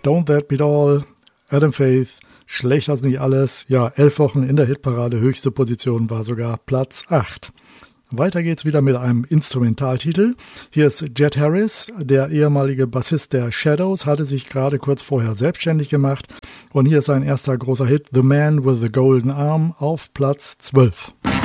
Don't That Beat All, Adam Faith, Schlecht als nicht alles. Ja, 11 Wochen in der Hitparade, höchste Position war sogar Platz 8. Weiter geht's wieder mit einem Instrumentaltitel. Hier ist Jet Harris, der ehemalige Bassist der Shadows, hatte sich gerade kurz vorher selbstständig gemacht. Und hier ist sein erster großer Hit, The Man with the Golden Arm, auf Platz 12.